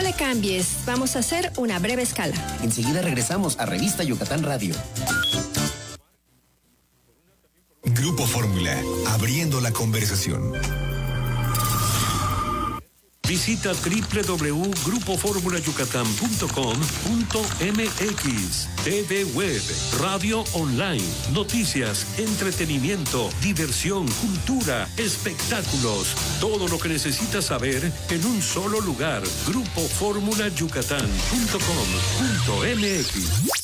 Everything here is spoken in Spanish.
le cambies, vamos a hacer una breve escala. Enseguida regresamos a Revista Yucatán Radio. Grupo Fórmula, abriendo la conversación. Visita www.grupoformulayucatán.com.mx. TV Web, radio online, noticias, entretenimiento, diversión, cultura, espectáculos. Todo lo que necesitas saber en un solo lugar. Grupoformulayucatán.com.mx.